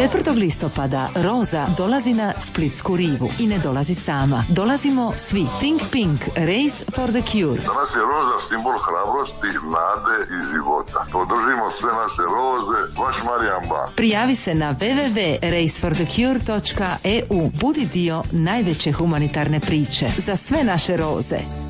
4. listopada Roza dolazi na Splitsku rivu i ne dolazi sama. Dolazimo svi. Think Pink, Race for the Cure. Danas je roza simbol hrabrosti, nade i života. Podržimo sve naše roze, vaš Marijan Ba. Prijavi se na www.raceforthecure.eu. Budi dio najveće humanitarne priče za sve naše roze.